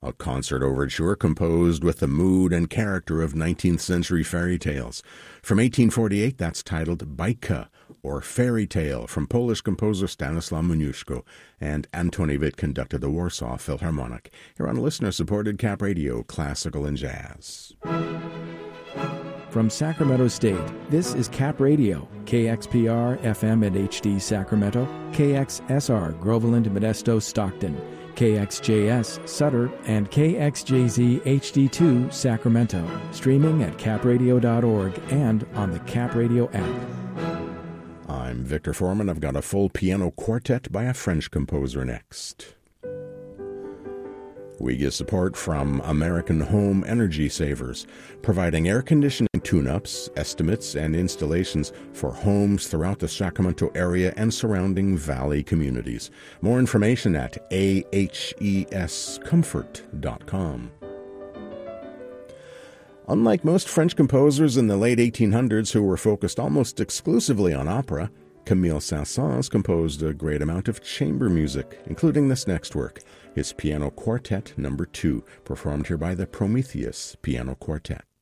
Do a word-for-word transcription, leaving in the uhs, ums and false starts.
a concert overture composed with the mood and character of nineteenth century fairy tales. From eighteen forty-eight, that's titled Bajka, or Fairy Tale, from Polish composer Stanislaw Moniuszko, and Antoni Witt conducted the Warsaw Philharmonic. Here on listener-supported Cap Radio, Classical and Jazz. From Sacramento State, this is Cap Radio, K X P R, F M and H D Sacramento, K X S R, Groveland, Modesto, Stockton, K X J S, Sutter, and K X J Z H D two, Sacramento, streaming at cap radio dot org and on the Cap Radio app. I'm Victor Foreman. I've got a full piano quartet by a French composer next. We get support from American Home Energy Savers, providing air conditioning tune-ups, estimates, and installations for homes throughout the Sacramento area and surrounding valley communities. More information at a h e s comfort dot com. Unlike most French composers in the late eighteen hundreds who were focused almost exclusively on opera, Camille Saint-Saëns composed a great amount of chamber music, including this next work, his Piano Quartet Number two, performed here by the Prometheus Piano Quartet.